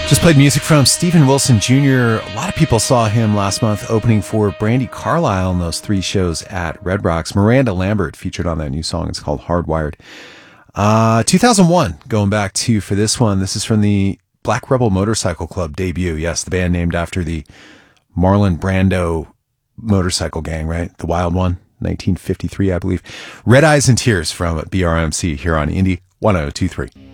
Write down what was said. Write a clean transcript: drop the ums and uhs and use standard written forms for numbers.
Just played music from Stephen Wilson Jr. A lot of people saw him last month opening for Brandi Carlile in those 3 shows at Red Rocks. Miranda Lambert featured on that new song. It's called Hardwired. 2001, going back to for this one. This is from the Black Rebel Motorcycle Club debut. Yes, the band named after the Marlon Brando motorcycle gang, right? The Wild One, 1953, I believe. Red Eyes and Tears from BRMC here on Indie 1023.